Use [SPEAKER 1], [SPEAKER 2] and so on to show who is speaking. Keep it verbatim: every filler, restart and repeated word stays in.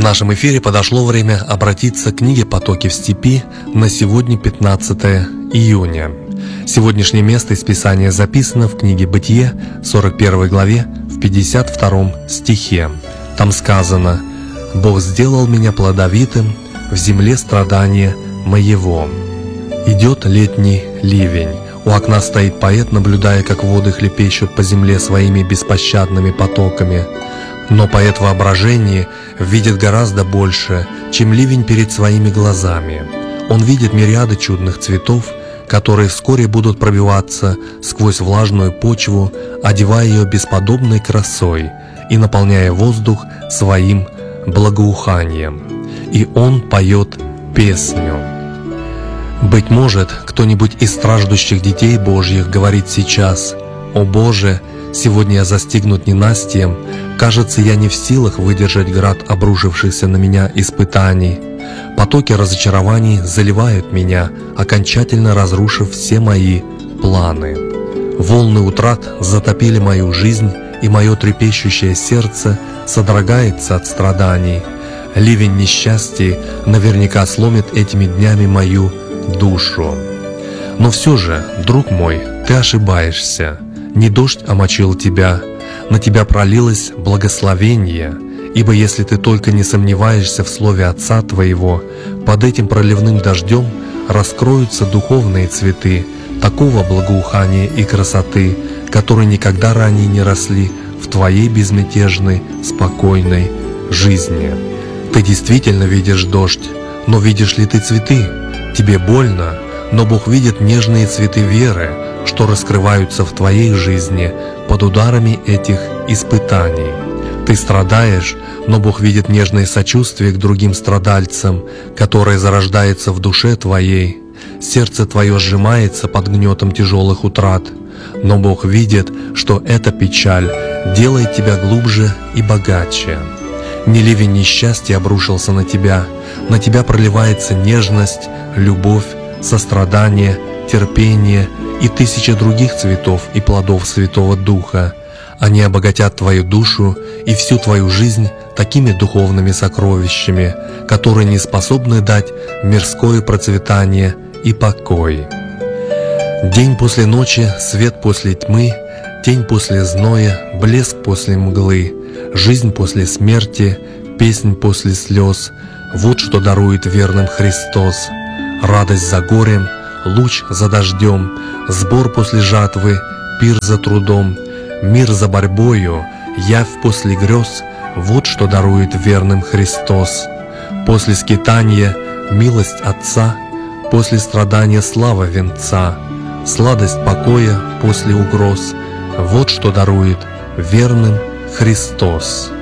[SPEAKER 1] нашем эфире подошло время обратиться к книге «Потоки в степи» на сегодня, пятнадцатое июня. Сегодняшнее место из Писания записано в книге «Бытие», сорок первой главе, в пятьдесят втором стихе. Там сказано: «Бог сделал меня плодовитым в земле страдания моего». Идет летний ливень. У окна стоит поэт, наблюдая, как воды хлепещут по земле своими беспощадными потоками. Но поэт в воображении видит гораздо больше, чем ливень перед своими глазами. Он видит мириады чудных цветов, которые вскоре будут пробиваться сквозь влажную почву, одевая ее бесподобной красой и наполняя воздух своим благоуханием. И он поет песню. Быть может, кто-нибудь из страждущих детей Божьих говорит сейчас: «О Боже, сегодня я застигнут ненастьем, кажется, я не в силах выдержать град обрушившихся на меня испытаний. Потоки разочарований заливают меня, окончательно разрушив все мои планы. Волны утрат затопили мою жизнь, и мое трепещущее сердце содрогается от страданий. Ливень несчастий наверняка сломит этими днями мою душу. Но все же, друг мой, ты ошибаешься. Не дождь омочил тебя, на тебя пролилось благословение, ибо если ты только не сомневаешься в слове Отца твоего, под этим проливным дождем раскроются духовные цветы такого благоухания и красоты, которые никогда ранее не росли в твоей безмятежной, спокойной жизни. Ты действительно видишь дождь, но видишь ли ты цветы? Тебе больно, но Бог видит нежные цветы веры, что раскрываются в твоей жизни под ударами этих испытаний. Ты страдаешь, но Бог видит нежное сочувствие к другим страдальцам, которое зарождается в душе твоей. Сердце твое сжимается под гнетом тяжелых утрат, но Бог видит, что эта печаль делает тебя глубже и богаче. Не ливень несчастья обрушился на тебя, на тебя проливается нежность, любовь, сострадание, терпение и тысячи других цветов и плодов Святого Духа. Они обогатят твою душу и всю твою жизнь такими духовными сокровищами, которые не способны дать мирское процветание и покой. День после ночи, свет после тьмы, тень после зноя, блеск после мглы, жизнь после смерти, песнь после слез — вот что дарует верным Христос. Радость за горем, луч за дождем, сбор после жатвы, пир за трудом, мир за борьбою, явь после грез — вот что дарует верным Христос. После скитания милость Отца, после страдания слава венца, сладость покоя после угроз — вот что дарует верным Христос.